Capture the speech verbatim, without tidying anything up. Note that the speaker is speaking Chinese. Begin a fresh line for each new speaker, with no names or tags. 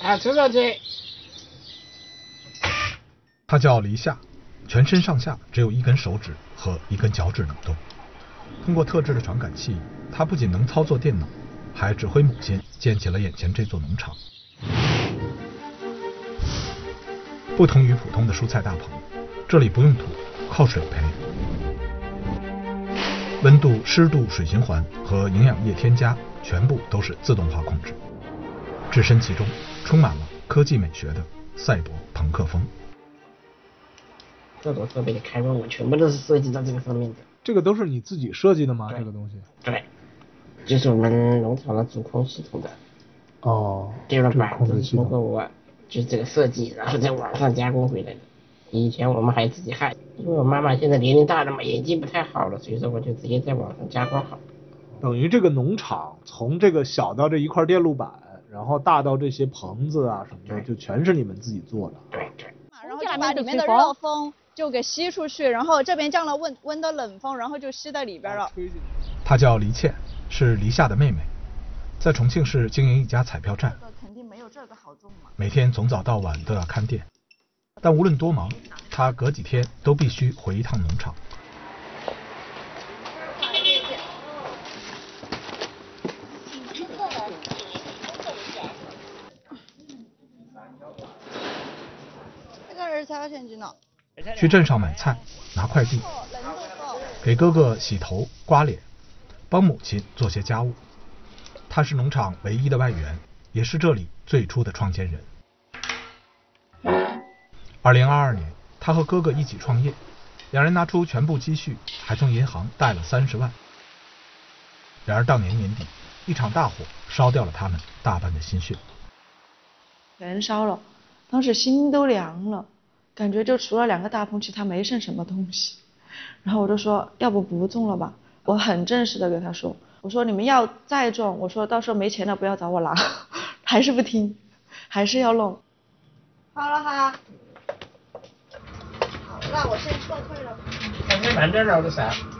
啊，出手去。
他叫黎夏，全身上下只有一根手指和一根脚趾能动。通过特制的传感器，他不仅能操作电脑，还指挥母亲建起了眼前这座农场。不同于普通的蔬菜大棚，这里不用土，靠水培。温度、湿度、水循环和营养液添加全部都是自动化控制，置身其中，充满了科技美学的赛博朋克风。
各种设备的开关我全部都是设计到这个上面的。
这个都是你自己设计的吗？这个东西？
对，就是我们农场的主控系统的。
哦，
电路板都是通过我就是这个设计，然后在网上加工回来的。以前我们还自己焊，因为我妈妈现在年龄大了嘛，眼睛不太好了，所以说我就直接在网上加工好。
等于这个农场从这个小到这一块电路板，然后大到这些棚子啊什么的，就全是你们自己做的。
对对。
然后就把里面的热风就给吸出去，然后这边降了温温的冷风，然后就吸在里边了。
她叫黎倩，是黎夏的妹妹，在重庆市经营一家彩票站。
肯定没有这个好种嘛。
每天从早到晚都要看店，但无论多忙，她隔几天都必须回一趟农场。去镇上买菜，拿快递，给哥哥洗头刮脸，帮母亲做些家务。他是农场唯一的外援，也是这里最初的创建人。二零二二年，他和哥哥一起创业，两人拿出全部积蓄，还从银行贷了三十万。然而到年年底，一场大火烧掉了他们大半的心血，
全烧了，当时心都凉了。感觉就除了两个大棚，其他没剩什么东西。然后我就说，要不不种了吧？我很正式的跟他说，我说你们要再种，我说到时候没钱了不要找我拿。还是不听，还是要弄。
好了哈。好，那我先撤退了。
还没满点了的噻。